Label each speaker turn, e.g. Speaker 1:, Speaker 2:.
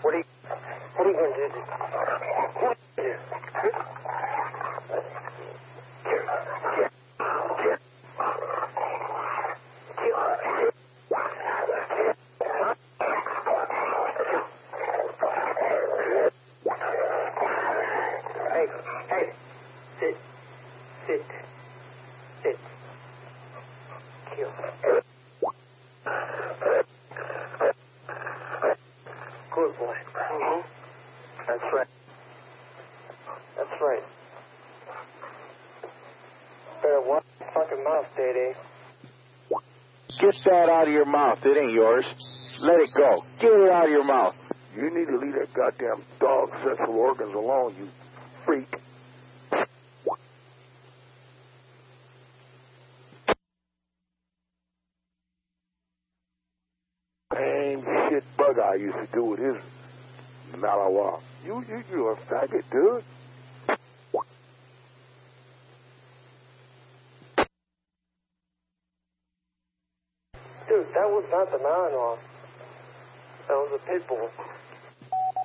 Speaker 1: What are you going to do? What are you going to do? Hey, sit. Kill. Good boy. Mm-hmm. That's right. Better watch your fucking mouth, Day-Day.
Speaker 2: Get that out of your mouth. It ain't yours. Let it go. Get it out of your mouth.
Speaker 3: You need to leave that goddamn dog's sexual organs alone, you freak. Same shit Bug Eye used to do with his Malawa. You a faggot, dude.
Speaker 1: Dude, that was not the Malinois. That was a pit bull.